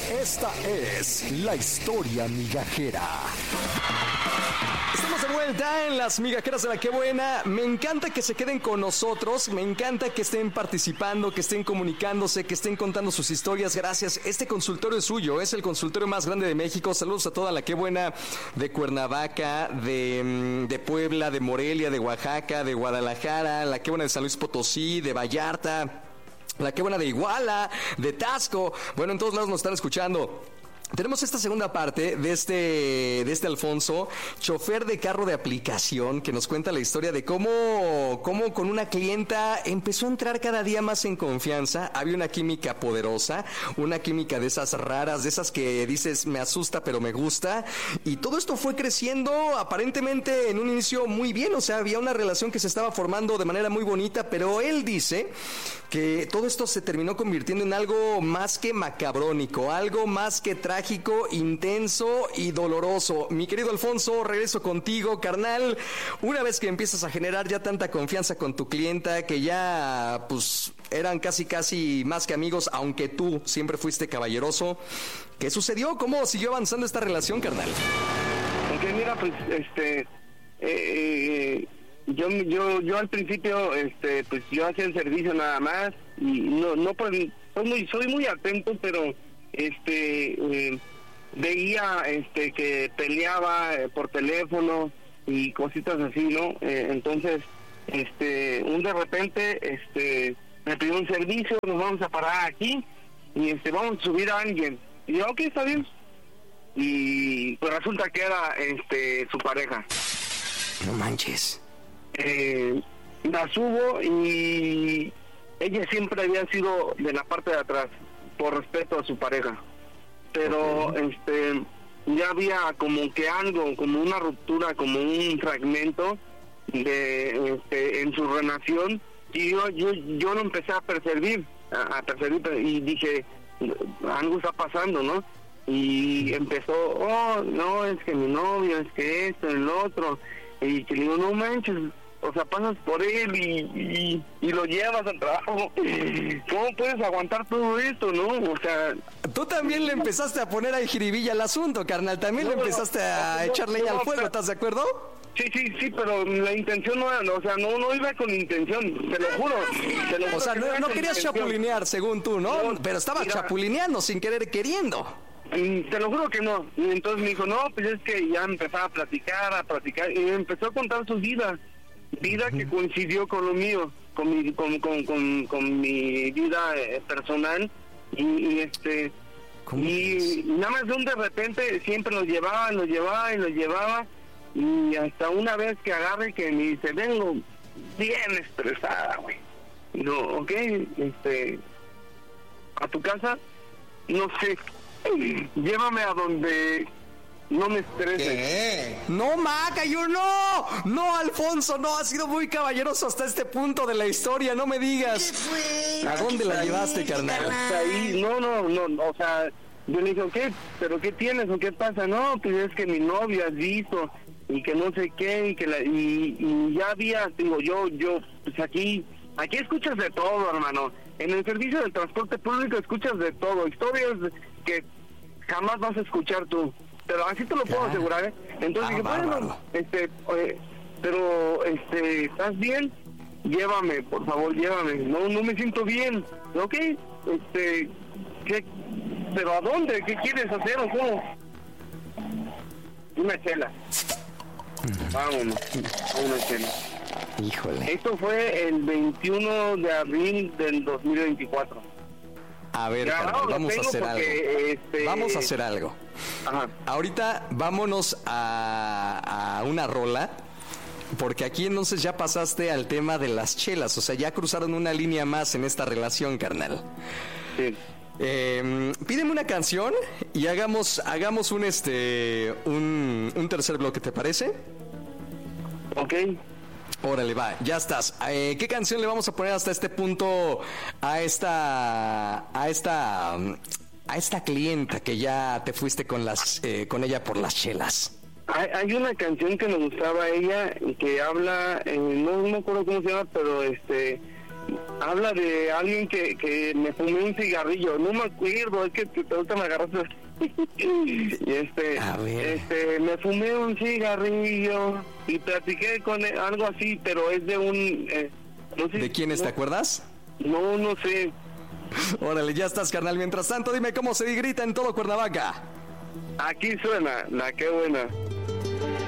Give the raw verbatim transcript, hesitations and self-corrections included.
Esta es la historia migajera. Estamos de vuelta en las migajeras de la Qué Buena. Me encanta que se queden con nosotros, me encanta que estén participando, que estén comunicándose, que estén contando sus historias. Gracias. Este consultorio es suyo, es el consultorio más grande de México. Saludos a toda la Qué Buena de Cuernavaca, de, de Puebla, de Morelia, de Oaxaca, de Guadalajara, la Qué Buena de San Luis Potosí, de Vallarta, la Qué Buena de Iguala, de Taxco. Bueno, en todos lados nos están escuchando. Tenemos esta segunda parte de este, de este Alfonso, chofer de carro de aplicación, que nos cuenta la historia de cómo, cómo con una clienta empezó a entrar cada día más en confianza. Había una química poderosa, una química de esas raras, de esas que dices, me asusta pero me gusta. Y todo esto fue creciendo aparentemente en un inicio muy bien, o sea, había una relación que se estaba formando de manera muy bonita, pero él dice que todo esto se terminó convirtiendo en algo más que macabrónico, algo más que trágico, trágico, intenso y doloroso. Mi querido Alfonso, regreso contigo, carnal. Una vez que empiezas a generar ya tanta confianza con tu clienta, que ya pues eran casi casi más que amigos, aunque tú siempre fuiste caballeroso, ¿qué sucedió? ¿Cómo siguió avanzando esta relación, carnal? Ok, mira, pues este eh, yo yo yo al principio este pues yo hacía el servicio nada más y no no pues soy muy soy muy atento, pero este eh, veía este que peleaba eh, por teléfono y cositas así, ¿no? Eh, entonces este un de repente este me pidió un servicio, nos vamos a parar aquí y este vamos a subir a alguien, y yo, ok, está bien, y pues resulta que era este su pareja. No manches. Eh, la subo y ella siempre había sido de la parte de atrás, por respeto a su pareja, pero okay. este ya había como que algo, como una ruptura, como un fragmento de este, en su relación, y yo yo yo lo empecé a percibir, a, a percibir y dije, algo está pasando, ¿no? Y empezó, oh, no, es que mi novio, es que esto, el otro, y que le digo, no manches, o sea, pasas por él y, y, y lo llevas al trabajo. ¿Cómo puedes aguantar todo esto, no? O sea... Tú también le empezaste a poner ahí jiribilla al asunto, carnal. También no, le empezaste a no, echar leña no, al fuego, ¿estás de acuerdo? Sí, sí, sí, pero la intención no era, o sea, no, no iba con intención, te lo juro. Te lo juro o sea, no, no querías intención. chapulinear, según tú, ¿no? no pero estabas mira, chapulineando sin querer queriendo. Te lo juro que no. Y entonces me dijo, no, pues es que ya empezaba a platicar, a platicar, y me empezó a contar su vida. Vida uh-huh. que coincidió con lo mío, con mi con con, con, con mi vida eh, personal, y, y este y, y nada más de un de repente siempre nos llevaba, nos llevaba y nos llevaba, y hasta una vez que agarre que me dice, vengo bien estresada, güey. No, ok, este, a tu casa, no sé, llévame a donde no me estrese. ¿Qué? No, Maca, yo no. No, Alfonso, no. Has sido muy caballeroso hasta este punto de la historia. No me digas. ¿Qué fue? ¿A dónde la llevaste, carnal? Hasta ahí. No, no, no. O sea, yo le dije, ¿qué? ¿Pero qué tienes o qué pasa? No, pues es que mi novia has visto y que no sé qué y que la, y, y ya había, digo, yo, yo, pues aquí, aquí escuchas de todo, hermano. En el servicio del transporte público escuchas de todo. Historias que jamás vas a escuchar tú. Pero así te lo puedo claro. asegurar, ¿eh? Entonces ah, dije, bueno, este, eh, pero, este, ¿estás bien? Llévame, por favor, llévame. No, no me siento bien. ¿Ok? Este, ¿qué? ¿Pero a dónde? ¿Qué quieres hacer o cómo? Una chela. Uh-huh. Vámonos, una chela. Híjole. Esto fue el veintiuno de abril del dos mil veinticuatro. A ver, carnal, vamos a hacer porque, algo. Este... Vamos a hacer algo. Ajá. Ahorita vámonos a, a una rola, porque aquí entonces ya pasaste al tema de las chelas, o sea, ya cruzaron una línea más en esta relación, carnal. Sí. Eh, pídeme una canción y hagamos hagamos un este un, un tercer bloque, ¿te parece? Ok. Órale, va, ya estás. Eh, ¿Qué canción le vamos a poner hasta este punto a esta a esta a esta clienta que ya te fuiste con las eh, con ella por las chelas? Hay, hay una canción que me gustaba a ella que habla, eh, no, no me acuerdo cómo se llama, pero este habla de alguien que, que me fumé un cigarrillo. No me acuerdo, es que ahorita me agarraste. Y este, este, me fumé un cigarrillo y platiqué con él, algo así, pero es de un... Eh, no sé, ¿de quién es, no, te acuerdas? No, no sé. Órale, ya estás, carnal. Mientras tanto, dime cómo se grita en todo Cuernavaca. Aquí suena, la que buena.